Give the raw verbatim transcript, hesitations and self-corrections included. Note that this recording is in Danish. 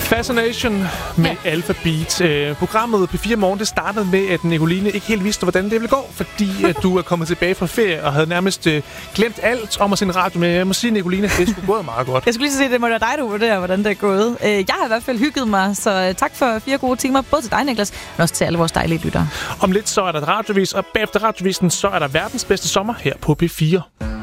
Fascination med Ja. Alpha Beat. Øh, programmet P fire Morgen, det startede med, at Nicoline ikke helt vidste, hvordan det ville gå, fordi at du er kommet tilbage fra ferie og havde nærmest øh, glemt alt om at sende radio. Men jeg må sige, Nicoline, det skulle gået meget godt. Jeg skulle lige så sige, det må være dig, der vurderer, hvordan det er gået. Øh, Jeg har i hvert fald hygget mig, så tak for fire gode timer, både til dig, Niklas, men også til alle vores dejlige lyttere. Om lidt så er der radiovis, og bagefter radiovisen, så er der verdens bedste sommer her på P fire.